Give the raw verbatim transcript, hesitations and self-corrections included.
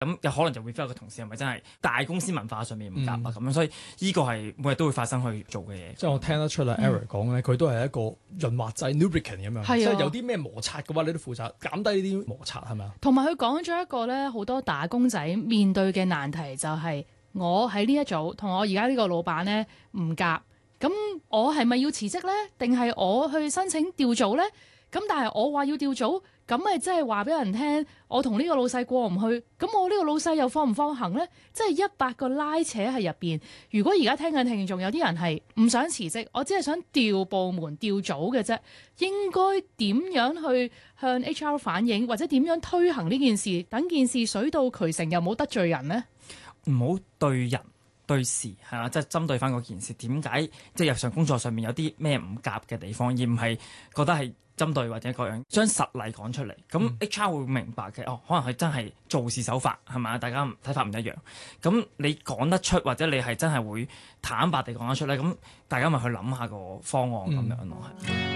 咁有可能就會 feel 個同事係咪真係大公司文化上面唔夾啊咁樣，所以呢個係每日都會發生去做嘅嘢。 即係我聽得出啦 Eric 講咧，佢都係一個潤滑劑 lubricant 咁樣，即係有啲咩摩擦嘅話，你都負責減低呢啲摩擦係咪啊？ 同埋佢講咗一個咧，好多打工仔面對嘅難題就係我喺呢一組同我而家呢個老闆咧唔夾，咁我係咪要辭職咧？定係我去申請調組咧？咁但係我話要調組，咁咪即係話俾人聽，我同呢個老細過唔去，咁我呢個老細又放唔放行呢？即係一百個拉扯喺入邊。如果而家聽緊聽眾有啲人係唔想辭職，我只係想調部門調組嘅啫，應該點樣去向 H R 反映，或者點樣推行呢件事，等件事水到渠成又冇得罪人呢？ 唔好對人對事係啦，即係針對翻嗰件事，點解即係日常工作上面有啲咩唔夾嘅地方，而唔係覺得係針對或者各樣，將實例講出嚟，咁 H R 會明白嘅。哦，可能係真係做事手法係咪？大家睇法唔一樣，咁你講得出或者你係真係會坦白地講得出咧，咁大家咪去諗下個方案咁樣咯，係。